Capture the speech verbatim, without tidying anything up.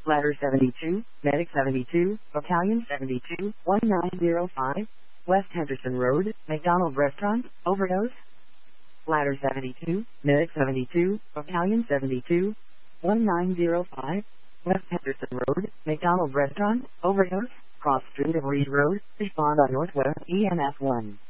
Ladder seventy-two, Medic seventy-two, Battalion seventy-two, one nine zero five, West Henderson Road, McDonald Restaurant, overdose. Ladder seventy-two, Medic seventy-two, Battalion seventy-two, one nine zero five, West Henderson Road, McDonald Restaurant, overdose. Cross Street of Reed Road, respond on Northwest E M S one.